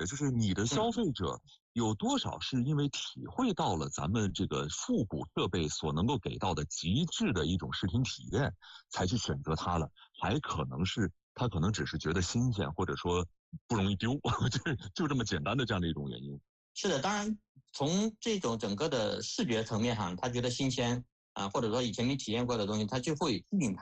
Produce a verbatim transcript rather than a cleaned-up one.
的，就是你的消费者有多少是因为体会到了咱们这个复古设备所能够给到的极致的一种视听体验，才去选择它了，还可能是他可能只是觉得新鲜，或者说不容易丢，就就这么简单的这样的一种原因。 是的，当然从这种整个的视觉层面上，他觉得新鲜啊、呃，或者说以前没体验过的东西，他就会吸引他。